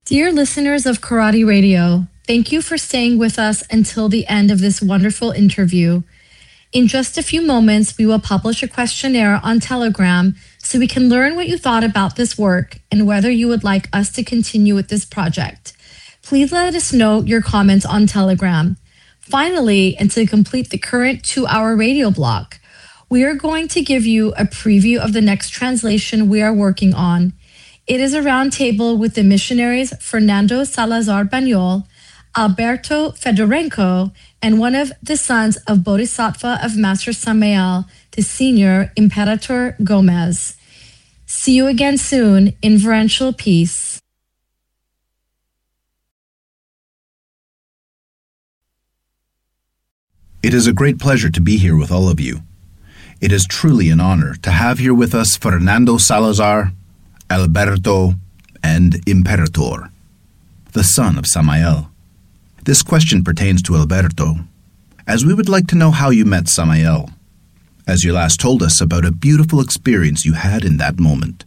Dear listeners of Karate Radio, thank you for staying with us until the end of this wonderful interview. In just a few moments, we will publish a questionnaire on Telegram so we can learn what you thought about this work and whether you would like us to continue with this project. Please let us know your comments on Telegram. Finally, and to complete the current 2-hour radio block, we are going to give you a preview of the next translation we are working on. It is a roundtable with the missionaries Fernando Salazar Banyol, Alberto Fedorenko, and one of the sons of Bodhisattva of Master Samael, the senior Imperator Gomez. See you again soon in Verential Peace. It is a great pleasure to be here with all of you. It is truly an honor to have here with us Fernando Salazar, Alberto, and Imperator, the son of Samael. This question pertains to Alberto, as we would like to know how you met Samael, as you last told us about a beautiful experience you had in that moment.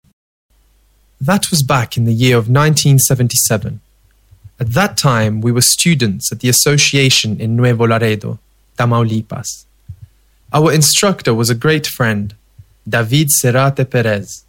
That was back in the year of 1977. At that time, we were students at the association in Nuevo Laredo, Tamaulipas. Our instructor was a great friend, David Cerate Perez.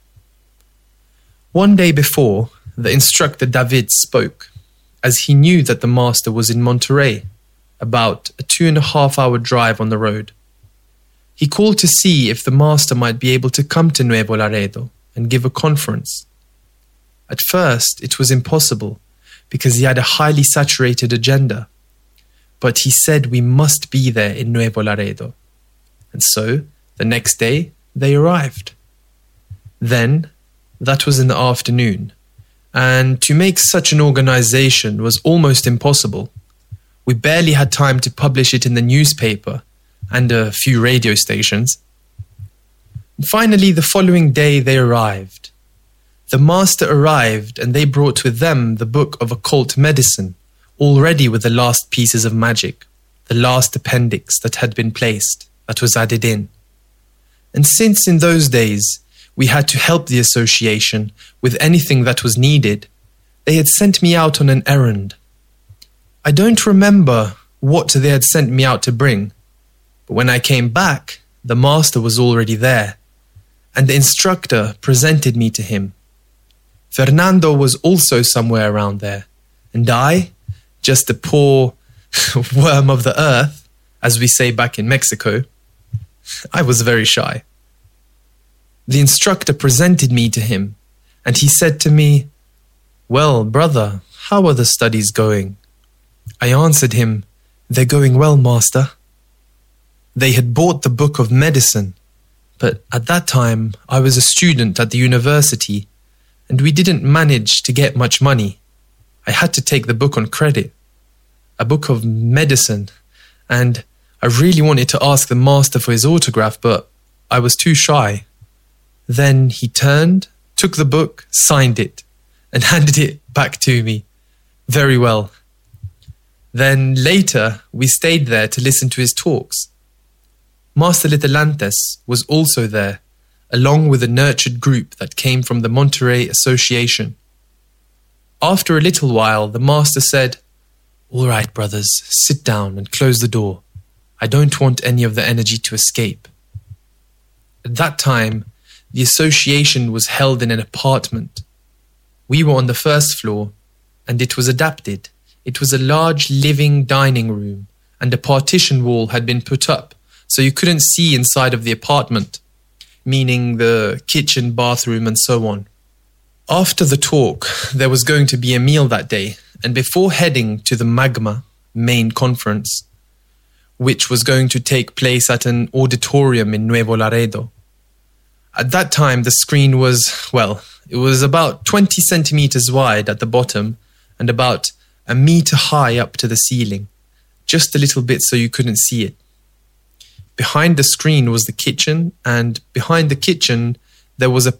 One day before, the instructor David spoke, as he knew that the master was in Monterrey, about a 2.5-hour drive on the road. He called to see if the master might be able to come to Nuevo Laredo and give a conference. At first, it was impossible because he had a highly saturated agenda, but he said we must be there in Nuevo Laredo. And so, the next day, they arrived. Then, that was in the afternoon, and to make such an organization was almost impossible. We barely had time to publish it in the newspaper and a few radio stations. And finally, the following day they arrived. The master arrived and they brought with them the book of occult medicine, already with the last pieces of magic, the last appendix that had been placed, that was added in. And since in those days we had to help the association with anything that was needed, they had sent me out on an errand. I don't remember what they had sent me out to bring, but when I came back, the master was already there, and the instructor presented me to him. Fernando was also somewhere around there, and I, just a poor worm of the earth, as we say back in Mexico, I was very shy. The instructor presented me to him, and he said to me, "Well, brother, how are the studies going?" I answered him, "They're going well, master." They had bought the book of medicine, but at that time I was a student at the university, and we didn't manage to get much money. I had to take the book on credit. A book of medicine, and I really wanted to ask the master for his autograph, but I was too shy. Then he turned, took the book, signed it, and handed it back to me. Very well. Then later, we stayed there to listen to his talks. Master Litelantes was also there, along with a nurtured group that came from the Monterrey Association. After a little while, the master said, "All right, brothers, sit down and close the door. I don't want any of the energy to escape." At that time, the association was held in an apartment. We were on the first floor, and it was adapted. It was a large living dining room, and a partition wall had been put up, so you couldn't see inside of the apartment, meaning the kitchen, bathroom, and so on. After the talk, there was going to be a meal that day, and before heading to the Magma main conference, which was going to take place at an auditorium in Nuevo Laredo. At that time, the screen was, well, it was about 20 centimeters wide at the bottom and about 1 meter high up to the ceiling, just a little bit so you couldn't see it. Behind the screen was the kitchen, and behind the kitchen there was a